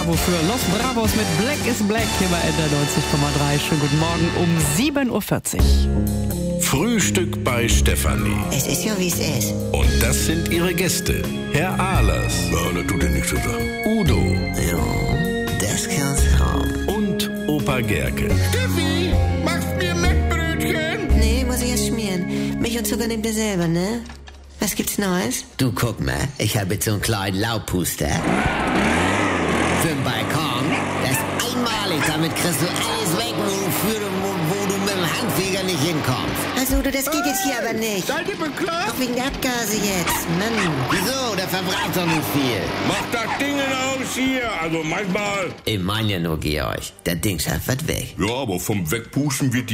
Bravo für Los Bravos mit Black is Black hier bei Ender 90,3. Schönen guten Morgen um 7.40 Uhr. Frühstück bei Stefanie. Es ist ja, wie es ist. Und das sind ihre Gäste. Herr Ahlers. Ja, das tut dir nichts zu sagen. Udo. Ja, das kann's haben. Und Opa Gerke. Steffi, machst mir Mettbrötchen? Nee, muss ich erst schmieren. Milch und Zucker nehmt ihr selber, ne? Was gibt's Neues? Du, guck mal, ich habe jetzt so einen kleinen Laubpuster für den Balkon. Das ist einmalig, damit kriegst du alles weg, wo du mit dem Handfeger nicht hinkommst. Also, du, das geht jetzt hier aber nicht. Seid ihr bekloppt? Auch wegen der Abgase jetzt, Mann. Wieso? Der verbraucht doch nicht viel. Macht das Ding aus hier, also manchmal. Ich meine ja nur, Georg, das Ding schafft was weg. Ja, aber vom Wegpusten wird die